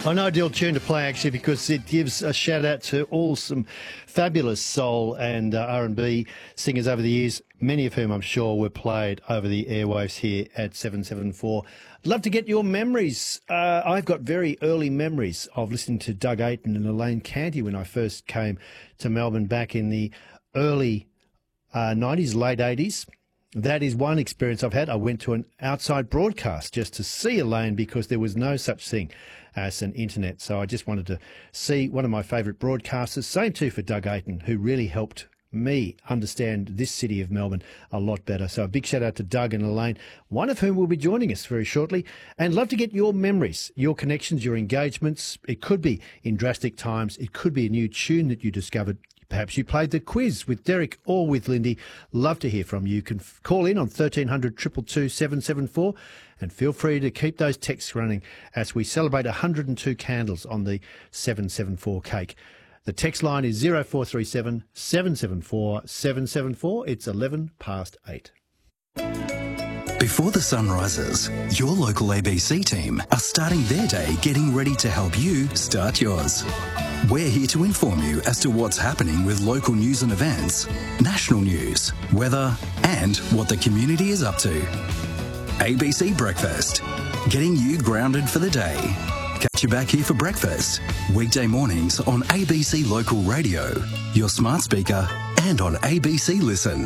An ideal tune to play, actually, because it gives a shout-out to all some fabulous soul and R&B singers over the years, many of whom I'm sure were played over the airwaves here at 774. Love to get your memories. I've got very early memories of listening to Doug Ayton and Elaine Canty when I first came to Melbourne back in the early 90s, late 80s. That is one experience I've had. I went to an outside broadcast just to see Elaine because there was no such thing as an internet. So I just wanted to see one of my favourite broadcasters. Same too for Doug Ayton, who really helped me understand this city of Melbourne a lot better. So a big shout out to Doug and Elaine, one of whom will be joining us very shortly. And love to get your memories, your connections, your engagements. It could be in drastic times. It could be a new tune that you discovered. Perhaps you played the quiz with Derek or with Lindy. Love to hear from you. You can call in on 1300 222 774 and feel free to keep those texts running as we celebrate 102 candles on the 774 cake. The text line is 0437 774 774. It's 11 past 8. Before the sun rises, your local ABC team are starting their day getting ready to help you start yours. We're here to inform you as to what's happening with local news and events, national news, weather, and what the community is up to. ABC Breakfast, getting you grounded for the day. Catch you back here for breakfast, weekday mornings on ABC Local Radio, your smart speaker, and on ABC Listen.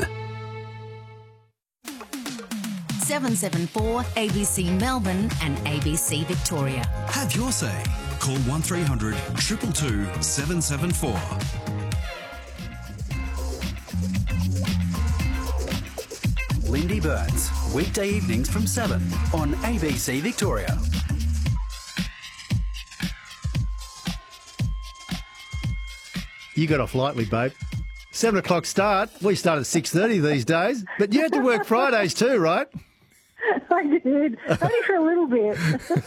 774 ABC Melbourne and ABC Victoria. Have your say. Call 1300 222 774. Lindy Burns, weekday evenings from 7 on ABC Victoria. You got off lightly, babe. 7 o'clock start. We start at 6:30 these days, but you had to work Fridays too, right? I did, only for a little bit.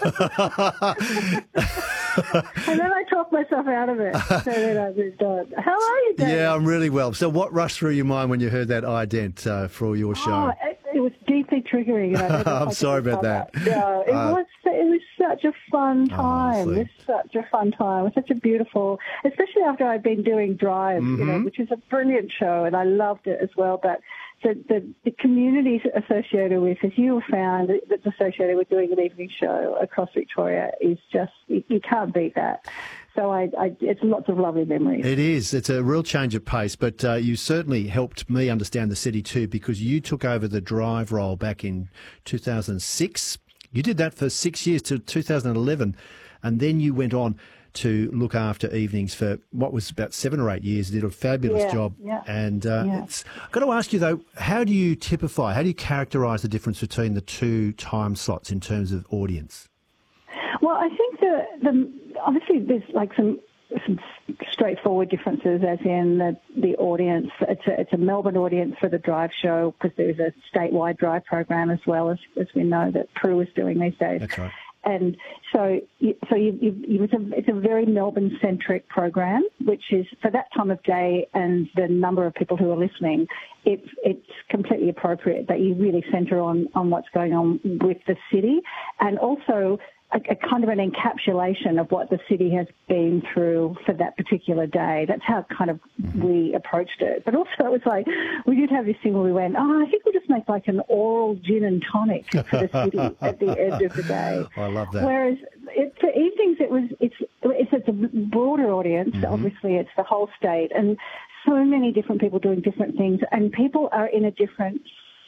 And then I talked myself out of it, so then I moved on. How are you, Dave? Yeah, I'm really well. So what rushed through your mind when you heard that ident for your show? It was deeply triggering. I'm sorry about that. No, it was such a fun time. It was such a fun time. It was such a beautiful, especially after I'd been doing Drive, which is a brilliant show, and I loved it as well. But the communities associated with, as you found, that's associated with doing an evening show across Victoria is just, you can't beat that. So it's lots of lovely memories. It is. It's a real change of pace, but you certainly helped me understand the city too, because you took over the Drive role back in 2006. You did that for 6 years to 2011, and then you went on to look after evenings for what was about 7 or 8 years. You did a fabulous job. Yeah. And I've got to ask you, though, how do you typify, how do you characterise the difference between the two time slots in terms of audience? Well, I think obviously there's like some straightforward differences, as in the audience. It's a Melbourne audience for the Drive show, because there's a statewide Drive program as well, as we know that Prue is doing these days. That's right. And so it's a very Melbourne-centric program, which is, for that time of day and the number of people who are listening, it's completely appropriate that you really centre on what's going on with the city, and also a kind of an encapsulation of what the city has been through for that particular day. That's how kind of we approached it. But also it was like, we did have this thing where we went, I think we'll just make like an oral gin and tonic for the city at the end of the day. I love that. Whereas for evenings, it's a broader audience. Obviously, it's the whole state, and so many different people doing different things, and people are in a different,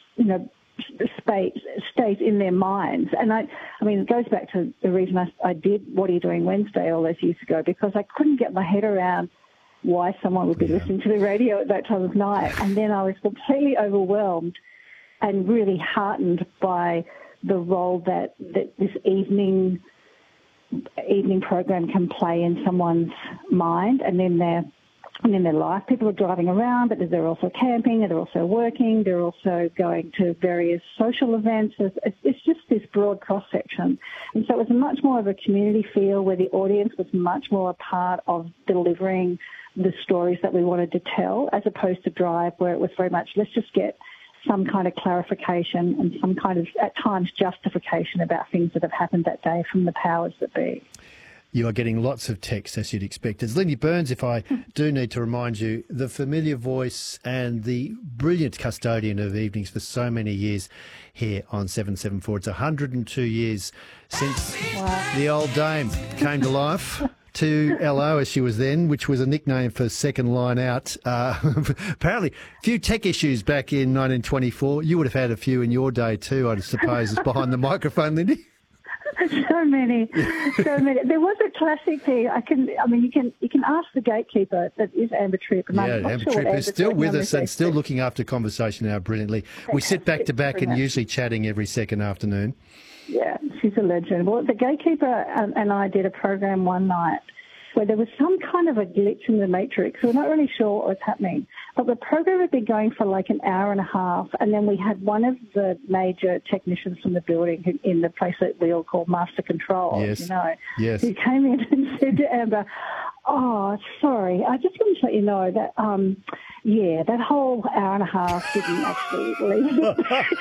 state in their minds. And I mean, it goes back to the reason I did What Are You Doing Wednesday all those years ago, because I couldn't get my head around why someone would be listening to the radio at that time of night. And then I was completely overwhelmed and really heartened by the role that this evening program can play in someone's mind and in their life. People are driving around, but they're also camping, they're also working, they're also going to various social events. It's just this broad cross-section. And so it was much more of a community feel, where the audience was much more a part of delivering the stories that we wanted to tell, as opposed to Drive, where it was very much, let's just get some kind of clarification and some kind of, at times, justification about things that have happened that day from the powers that be. You are getting lots of texts, as you'd expect. It's Lindy Burns, if I do need to remind you, the familiar voice and the brilliant custodian of evenings for so many years here on 774. It's 102 years since the old dame came to life. To LO, as she was then, which was a nickname for second line out. Apparently, a few tech issues back in 1924. You would have had a few in your day too, I suppose, behind the microphone, Lindy. So many. There was a classic thing. You can ask the gatekeeper. That is Amber Tripp. And yeah, Amber Tripp is still with us and still looking after conversation now brilliantly. Fantastic. We sit back to back and usually chatting every second afternoon. Yeah, she's a legend. Well, the gatekeeper and I did a program one night where there was some kind of a glitch in the matrix. We're not really sure what was happening. But the program had been going for like an hour and a half, and then we had one of the major technicians from the building in the place that we all call Master Control, yes. who came in and said to Amber, "Oh, sorry, I just wanted to let you know that, that whole hour and a half didn't actually leave."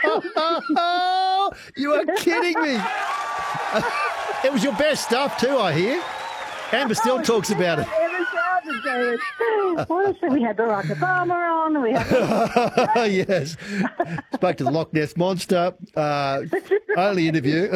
You are kidding me. It was your best stuff too, I hear. Amber still talks about it. Honestly, we had Barack Obama on. We had yes. Spoke to the Loch Ness Monster. Only interview.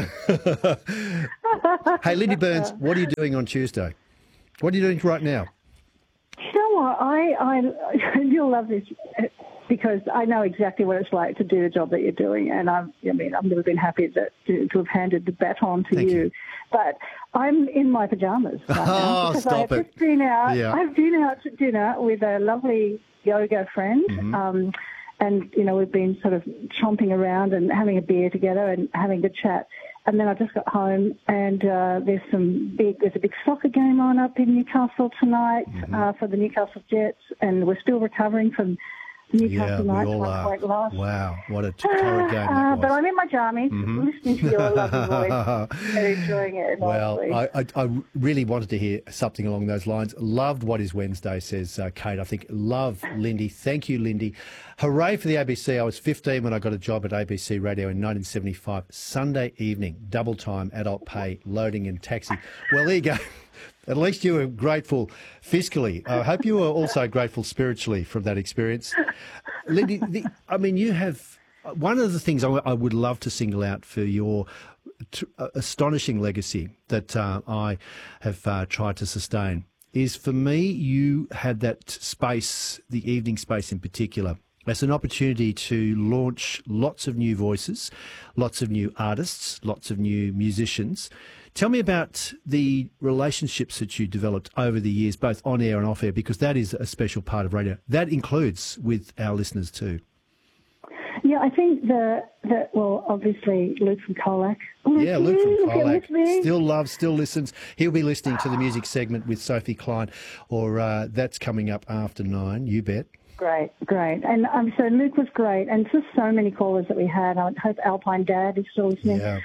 Hey, Lindy Burns, what are you doing on Tuesday? What are you doing right now? You know what? You'll love this because I know exactly what it's like to do the job that you're doing, and I've never been happy to have handed the baton to you. But I'm in my pajamas right now because stop I've just been out. Yeah. I've been out to dinner with a lovely yoga friend, and we've been sort of chomping around and having a beer together and having a chat. And then I just got home, and there's a big soccer game on up in Newcastle tonight for the Newcastle Jets, and we're still recovering from Newcastle Knights 1-point loss. Wow, what a torrid game that was. But I'm in my jammies, listening to your lovely voice and enjoying it. Well, I really wanted to hear something along those lines. Loved What Is Wednesday, says Kate. I think love Lindy. Thank you, Lindy. Hooray for the ABC. I was 15 when I got a job at ABC Radio in 1975. Sunday evening, double time, adult pay, loading and taxi. Well, there you go. At least you were grateful fiscally. I hope you were also grateful spiritually from that experience. Lindy, you have one of the things I would love to single out for your astonishing legacy that I have tried to sustain is, for me, you had that space, the evening space in particular, as an opportunity to launch lots of new voices, lots of new artists, lots of new musicians. Tell me about the relationships that you developed over the years, both on air and off air, because that is a special part of radio. That includes with our listeners too. Yeah, I think obviously Luke from Colac. Yeah, Luke from Colac still loves, still listens. He'll be listening to the music segment with Sophie Klein, or that's coming up after 9, you bet. Great. And so Luke was great, and just so many callers that we had. I hope Alpine Dad is still listening. Yeah.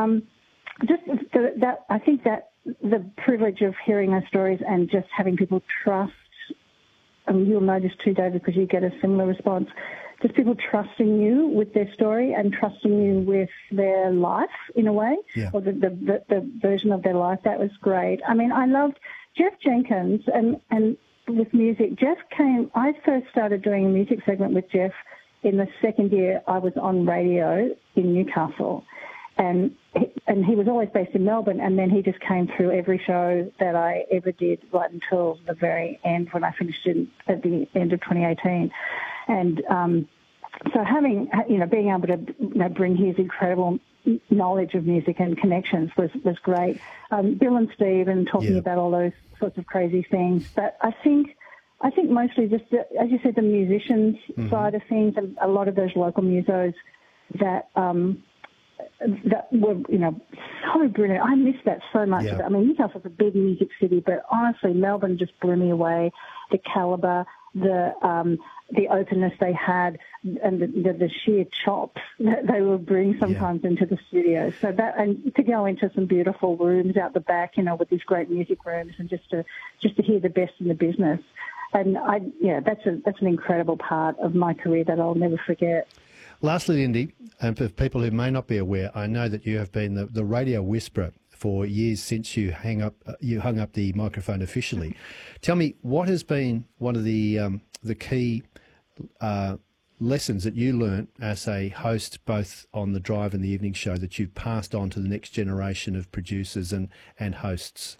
I think that the privilege of hearing those stories and just having people trust, and you'll know this too, David, because you get a similar response, just people trusting you with their story and trusting you with their life in a way, or the version of their life. That was great. I mean, I loved Jeff Jenkins and with music. I first started doing a music segment with Jeff in the second year I was on radio in Newcastle. And he was always based in Melbourne, and then he just came through every show that I ever did right until the very end when I finished at the end of 2018. And so being able to bring his incredible knowledge of music and connections was great. Bill and Steve and talking about all those sorts of crazy things. But I think mostly just, as you said, the musicians side of things, and a lot of those local musos that were, so brilliant. I miss that so much. Yeah. I mean, Newcastle's a big music city, but honestly, Melbourne just blew me away. The calibre, the openness they had, and the sheer chops that they would bring sometimes into the studio. So that, and to go into some beautiful rooms out the back, with these great music rooms, and just to hear the best in the business. And that's an incredible part of my career that I'll never forget. Lastly, Lindy, and for people who may not be aware, I know that you have been the radio whisperer for years since you hung up the microphone officially. Tell me, what has been one of the key lessons that you learnt as a host, both on the Drive and the Evening Show, that you've passed on to the next generation of producers and hosts?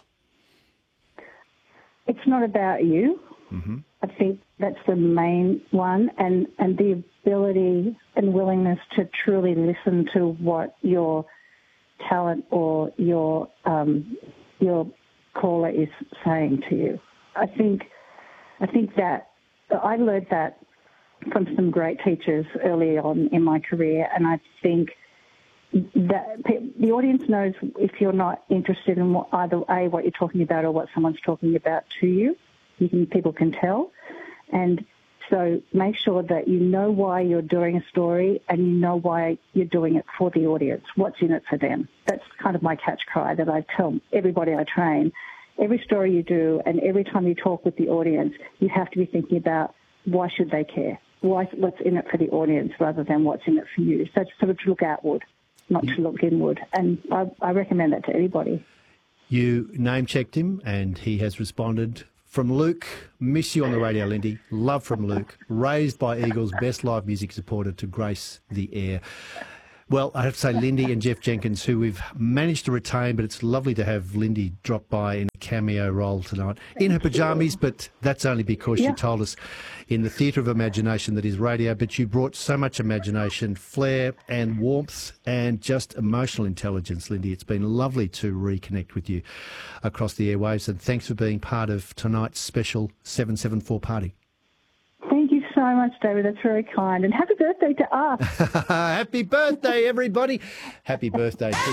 It's not about you. Mm-hmm. I think that's the main one, and the ability and willingness to truly listen to what your talent or your caller is saying to you. I think that I learned that from some great teachers early on in my career, and I think that the audience knows if you're not interested in either what you're talking about or what someone's talking about to you. People can tell. And so make sure that you know why you're doing a story and you know why you're doing it for the audience, what's in it for them. That's kind of my catch cry that I tell everybody I train. Every story you do and every time you talk with the audience, you have to be thinking about why should they care? What's in it for the audience rather than what's in it for you. So sort of to look outward, not to look inward. And I recommend that to everybody. You name-checked him and he has responded. From Luke, miss you on the radio, Lindy. Love from Luke. Raised by Eagles, best live music supporter to grace the air. Well, I have to say Lindy and Jeff Jenkins, who we've managed to retain, but it's lovely to have Lindy drop by in a cameo role tonight. In her pyjamas, but that's only because she told us in the theatre of imagination that is radio, but you brought so much imagination, flair and warmth and just emotional intelligence, Lindy. It's been lovely to reconnect with you across the airwaves, and thanks for being part of tonight's special 774 party. Thank you so much, David. That's very kind. And happy birthday to us. Happy birthday, everybody. Happy birthday to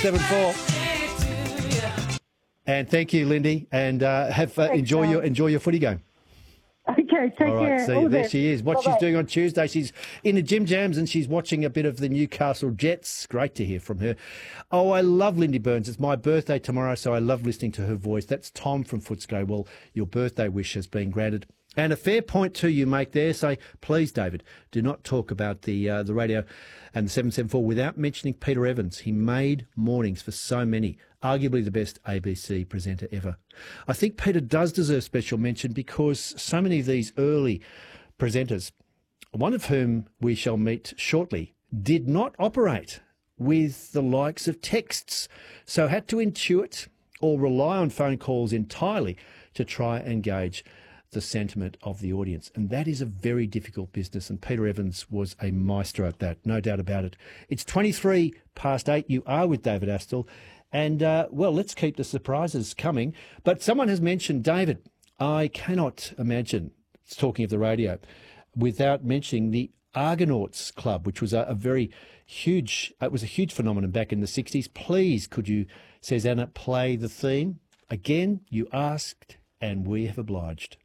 774. And thank you, Lindy. And enjoy your footy game. Okay, take All right, care. see, there she is. What she's doing on Tuesday, she's in the Jim Jams and she's watching a bit of the Newcastle Jets. Great to hear from her. Oh, I love Lindy Burns. It's my birthday tomorrow, so I love listening to her voice. That's Tom from Footscray. Well, your birthday wish has been granted. And a fair point too you make there. Say, please, David, do not talk about the radio and the 774 without mentioning Peter Evans. He made mornings for so many, arguably the best ABC presenter ever. I think Peter does deserve special mention because so many of these early presenters, one of whom we shall meet shortly, did not operate with the likes of texts, so had to intuit or rely on phone calls entirely to try and gauge the sentiment of the audience. And that is a very difficult business. And Peter Evans was a maestro at that, no doubt about it. It's 23 past 8. You are with David Astle. And, well, let's keep the surprises coming. But someone has mentioned, David, I cannot imagine, talking of the radio, without mentioning the Argonauts Club, which was a very huge, it was a huge phenomenon back in the 60s. Please, could you, says Anna, play the theme? Again, you asked, and we have obliged.